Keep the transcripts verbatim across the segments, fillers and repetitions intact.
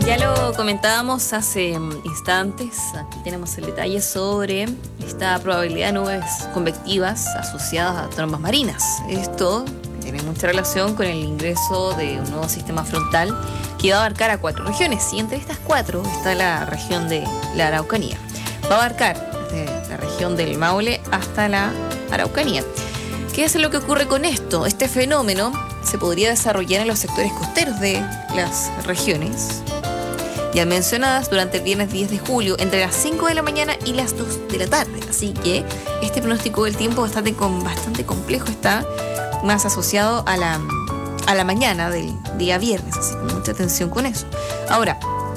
Ya lo comentábamos hace instantes, aquí tenemos el detalle sobre esta probabilidad de nubes convectivas asociadas a trombas marinas. Esto tiene mucha relación con el ingreso de un nuevo sistema frontal que va a abarcar a cuatro regiones, y entre estas cuatro está la región de la Araucanía. Va a abarcar desde la región del Maule hasta la Araucanía. ¿Qué es lo que ocurre con esto? Este fenómeno se podría desarrollar en los sectores costeros de las regiones ya mencionadas durante el viernes diez de julio, entre las cinco de la mañana y las dos de la tarde. Así que este pronóstico del tiempo bastante, con, bastante complejo está más asociado a la, a la mañana del día viernes, así que mucha atención con eso. Ahora,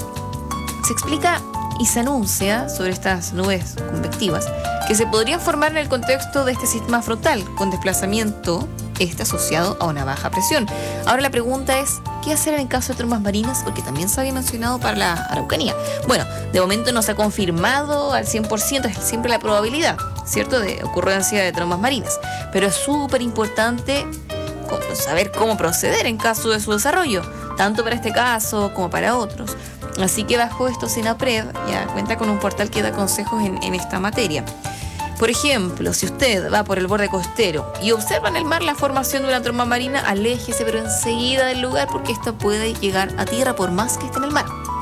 se explica y se anuncia sobre estas nubes convectivas que se podrían formar en el contexto de este sistema frontal con desplazamiento este asociado a una baja presión. Ahora la pregunta es, ¿qué hacer en caso de trombas marinas? Porque también se había mencionado para la Araucanía. Bueno, de momento no se ha confirmado al cien por ciento, es siempre la probabilidad, ¿cierto?, de ocurrencia de trombas marinas. Pero es súper importante saber cómo proceder en caso de su desarrollo, tanto para este caso como para otros. Así que bajo esto, SENAPRED ya cuenta con un portal que da consejos en, en esta materia. Por ejemplo, si usted va por el borde costero y observa en el mar la formación de una tromba marina, aléjese pero enseguida del lugar, porque esta puede llegar a tierra por más que esté en el mar.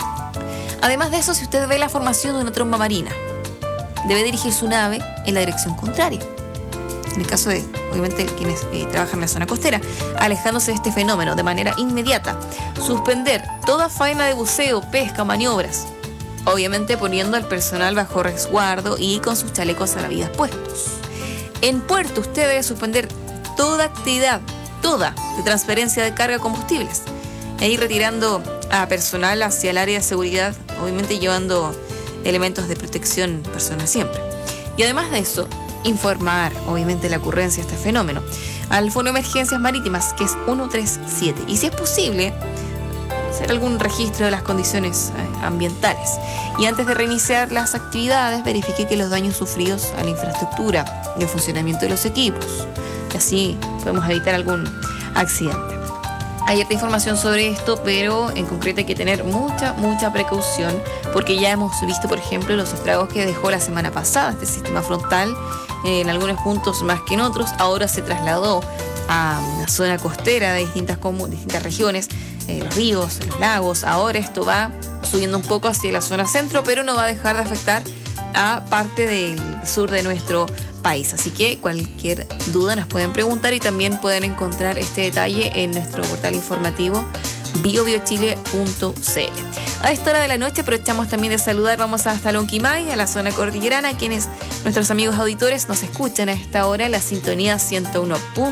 Además de eso, si usted ve la formación de una tromba marina, debe dirigir su nave en la dirección contraria. En el caso de, obviamente, quienes eh, trabajan en la zona costera, alejándose de este fenómeno de manera inmediata. Suspender toda faena de buceo, pesca, maniobras. Obviamente poniendo al personal bajo resguardo y con sus chalecos salvavidas puestos. En puerto usted debe suspender toda actividad, toda, de transferencia de carga de combustibles. E ir retirando a personal hacia el área de seguridad, obviamente llevando elementos de protección personal siempre. Y además de eso, informar, obviamente, la ocurrencia de este fenómeno al Fondo de Emergencias Marítimas, que es ciento treinta y siete. Y si es posible, hacer algún registro de las condiciones ambientales. Y antes de reiniciar las actividades, verifique que los daños sufridos a la infraestructura y el funcionamiento de los equipos. Y así podemos evitar algún accidente. Hay otra información sobre esto, pero en concreto hay que tener mucha, mucha precaución, porque ya hemos visto, por ejemplo, los estragos que dejó la semana pasada este sistema frontal, en algunos puntos más que en otros. Ahora se trasladó a una zona costera de distintas, comu- distintas regiones, eh, los ríos, los lagos. Ahora esto va subiendo un poco hacia la zona centro, pero no va a dejar de afectar a parte del sur de nuestro país. Así que cualquier duda nos pueden preguntar, y también pueden encontrar este detalle en nuestro portal informativo bio bio chile punto c l. A esta hora de la noche aprovechamos también de saludar, vamos hasta Lonquimay, a la zona cordillerana, quienes nuestros amigos auditores nos escuchan a esta hora en la sintonía ciento uno punto